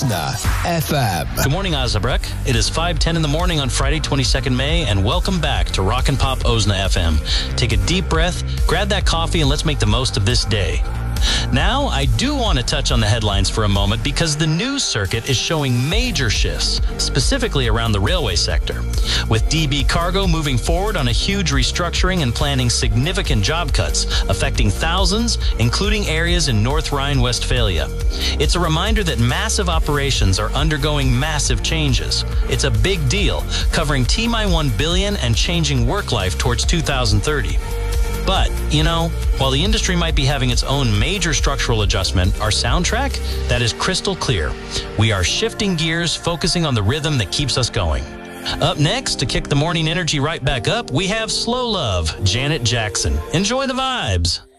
Osna FM. Good morning, Osnabrück. It is 5:10 in the morning on Friday, 22nd May, and welcome back to Rock and Pop Osna FM. Take a deep breath, grab that coffee, and let's make the most of this day. Now, I do want to touch on the headlines for a moment because the news circuit is showing major shifts, specifically around the railway sector. With DB Cargo moving forward on a huge restructuring and planning significant job cuts, affecting thousands, including areas in North Rhine-Westphalia. It's a reminder that massive operations are undergoing massive changes. It's a big deal, covering T-1 billion and changing work life towards 2030. But, while the industry might be having its own major structural adjustment, our soundtrack, that is crystal clear. We are shifting gears, focusing on the rhythm that keeps us going. Up next, to kick the morning energy right back up, we have Slow Love, Janet Jackson. Enjoy the vibes.